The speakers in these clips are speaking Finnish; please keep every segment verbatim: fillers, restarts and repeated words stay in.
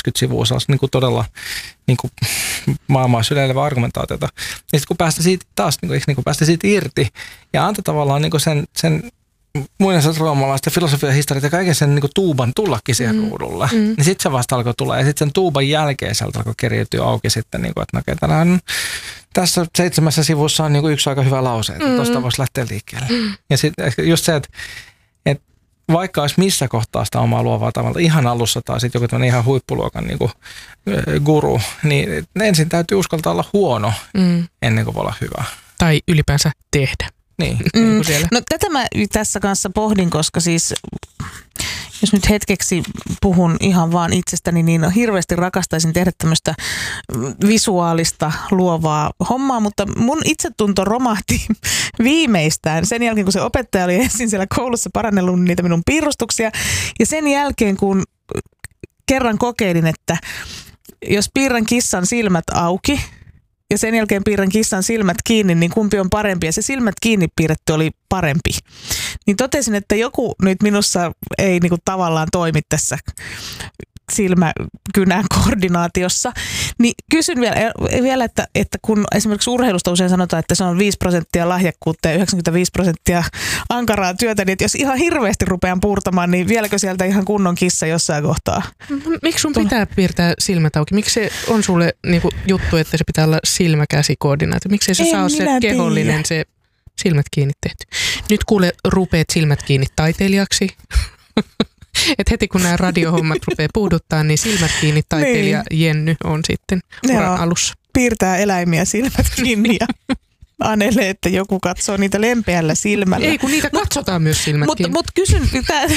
viisikymmentä sivua sellaista niin kuin todella niin kuin maailmaa syleilevää argumentaatiota. Ja sitten kun päästä siitä taas niin kuin, niin kuin päästä siitä irti ja antoi tavallaan niin kuin sen, sen muinaisroomalaisten filosofian historiat ja kaiken sen niin kuin tuuban tullakin siihen mm. ruudulle, mm. niin sitten se vasta alkoi tulla. Ja sitten sen tuuban jälkeen sieltä alkoi keriytyä auki sitten, niin kuin, että no, okay, on, tässä seitsemässä sivussa on niin kuin yksi aika hyvä lause, että mm. tuosta voisi lähteä liikkeelle. Mm. Ja sitten just se, että, että vaikka olisi missä kohtaa sitä omaa luovaa tavalla, ihan alussa tai sitten joku ihan huippuluokan niin kuin, guru, niin ensin täytyy uskaltaa olla huono mm. ennen kuin voi olla hyvä. Tai ylipäänsä tehdä. Niin, mm. niin kuin siellä. No tätä mä tässä kanssa pohdin, koska siis jos nyt hetkeksi puhun ihan vaan itsestäni, niin hirveästi rakastaisin tehdä tämmöistä visuaalista luovaa hommaa, mutta mun itsetunto romahti viimeistään sen jälkeen, kun se opettaja oli ensin siellä koulussa parannellut niitä minun piirustuksia ja sen jälkeen, kun kerran kokeilin, että jos piirrän kissan silmät auki, ja sen jälkeen piirrän kissan silmät kiinni, niin kumpi on parempi? Ja se silmät kiinni piirretty oli parempi. Niin totesin, että joku nyt minussa ei niinku tavallaan toimi tässä silmäkynän koordinaatiossa. Niin kysyn vielä, vielä että, että kun esimerkiksi urheilusta usein sanotaan, että se on viisi prosenttia lahjakkuutta ja yhdeksänkymmentäviisi prosenttia ankaraa työtä, niin että jos ihan hirveästi rupean puurtamaan, niin vieläkö sieltä ihan kunnon kissa jossain kohtaa? Miksi sun pitää piirtää silmät auki? Miksi se on sulle niinku juttu, että se pitää olla silmäkäsikoordinaatio? Miksi se saa olla se kehollinen, se silmät kiinni tehty? Nyt kuule, rupeat silmät kiinni taiteilijaksi. Että heti kun nämä radiohommat rupeaa puuduttaa, niin silmät kiinni taiteilija niin. Jenny on sitten uran Joo, alussa. Piirtää eläimiä silmät kiinni ja anelee, että joku katsoo niitä lempeällä silmällä. Ei, kun niitä katsotaan mut, myös silmät mut, kiinni. Mutta kysyn, tää,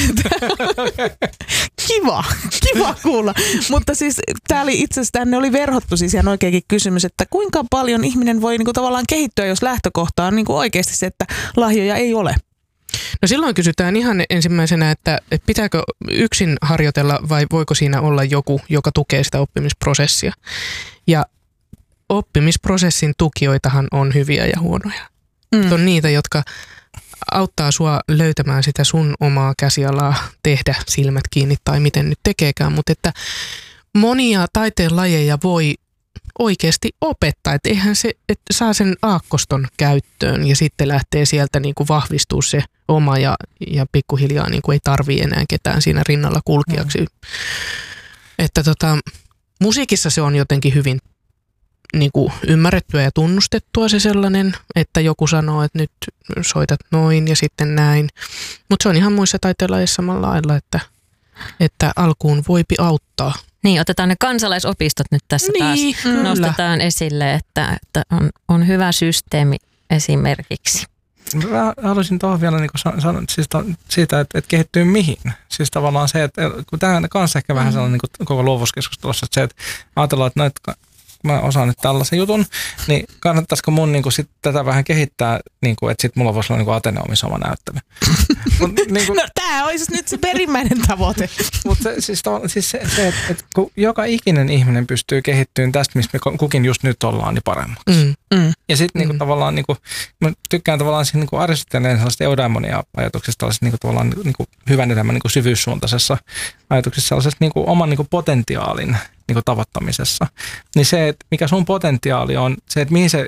kiva, kiva kuulla. Mutta siis tämä oli itse asiassa, tänne oli verhottu siis ihan oikeakin kysymys, että kuinka paljon ihminen voi niinku tavallaan kehittyä, jos lähtökohta on niinku oikeasti se, että lahjoja ei ole. No silloin kysytään ihan ensimmäisenä, että pitääkö yksin harjoitella vai voiko siinä olla joku, joka tukee sitä oppimisprosessia. Ja oppimisprosessin tukijoitahan on hyviä ja huonoja. Mm. On niitä, jotka auttaa sua löytämään sitä sun omaa käsialaa, tehdä silmät kiinni tai miten nyt tekeekään. Mutta että monia taiteen lajeja voi oikeasti opettaa, että eihän se, että saa sen aakkoston käyttöön ja sitten lähtee sieltä niin kuin vahvistuu se oma ja, ja pikkuhiljaa niin kuin ei tarvii enää ketään siinä rinnalla kulkijaksi. Mm. Että tota, musiikissa se on jotenkin hyvin niin kuin ymmärrettyä ja tunnustettua se sellainen, että joku sanoo, että nyt soitat noin ja sitten näin. Mutta se on ihan muissa taiteenlajeissa samalla lailla, että, että alkuun voipi auttaa. Niin, otetaan ne kansalaisopistot nyt tässä niin, taas kyllä. Nostetaan esille, että, että on, on hyvä systeemi esimerkiksi. Mä haluaisin tuohon vielä niin sanoa siis siitä, että, että kehittyy mihin. Siis tavallaan se, että kun tämä kanssa ehkä vähän sellainen niin koko luovuuskeskustelussa, että se, että ajatellaan, että noit, mä osaan nyt tällaisen jutun, niin kannattaisiko mun niin kuin, sit tätä vähän kehittää, niin kuin, että sitten mulla voisi olla niin kuin Ateneumissa oma näyttämö. Mut, niin kuin, no tämä olisi nyt se perimmäinen tavoite. Mutta se, siis, siis se, se että, että kun joka ikinen ihminen pystyy kehittymään tästä, missä me kukin just nyt ollaan, niin paremmaksi. Mm, mm, ja sitten mm. niin tavallaan, niin kuin, mä tykkään tavallaan niin kuin Aristoteleen sellaista eudaimonia-ajatuksesta, tällaisesta niin kuin, tavallaan niin kuin, hyvän elämän niin kuin syvyyssuuntaisessa ajatuksessa, sellaisesta niin kuin, oman niin kuin, potentiaalin niin kuin tavoittamisessa, niin se, että mikä sun potentiaali on, se, että mihin se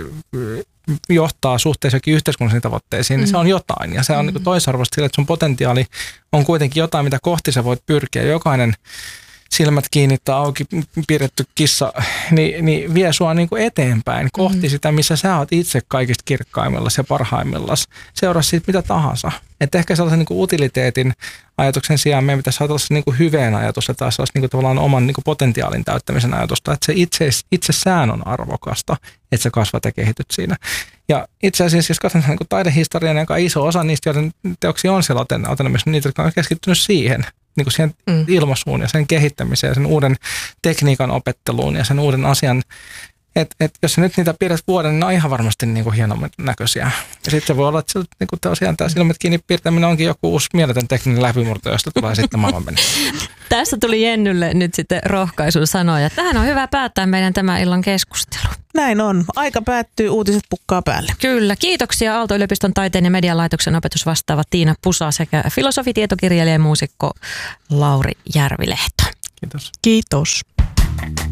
johtaa suhteessa jokin yhteiskunnallisiin tavoitteisiin, niin mm. se on jotain. Ja se on mm. niin toisarvoista sille, että sun potentiaali on kuitenkin jotain, mitä kohti sä voit pyrkiä. Jokainen silmät kiinni tai auki piirretty kissa, niin, niin vie sua niin kuin eteenpäin kohti mm. sitä, missä sä oot itse kaikista kirkkaimmillas ja parhaimmillas. Seuraa siitä mitä tahansa. Että ehkä sellaisen niin kuin utiliteetin ajatuksen sijaan meidän pitäisi olla niin kuin hyveen ajatusta tai sellaisen niin kuin tavallaan oman niin kuin potentiaalin täyttämisen ajatusta, että se itse, itsessään on arvokasta, että sä kasvat ja kehityt siinä. Ja itse asiassa, jos katsotaan niin kuin taidehistorian, joka iso osa niistä, joiden teoksia on siellä Ateneumissa, niitä, jotka on keskittynyt siihen, niin kuin siihen mm. ilmaisuun ja sen kehittämiseen ja sen uuden tekniikan opetteluun ja sen uuden asian. Että et, jos sä nyt niitä piirrät vuoden, niin ne on ihan varmasti niin kuin hienon näköisiä. Ja sitten se voi olla, että niin kuin tosiaan tämä silmät kiinni piirtäminen onkin joku uusi mieletön tekninen läpimurto, josta tulee sitten maailman mennä. Tässä tuli Jennylle nyt sitten rohkaisun sanoja. Tähän on hyvä päättää meidän tämän illan keskustelu. Näin on. Aika päättyy, uutiset pukkaa päälle. Kyllä. Kiitoksia Aalto-yliopiston taiteen ja median laitoksen opetusvastaava Tiina Pusa sekä filosofi, tietokirjailija ja muusikko Lauri Järvilehto. Kiitos. Kiitos.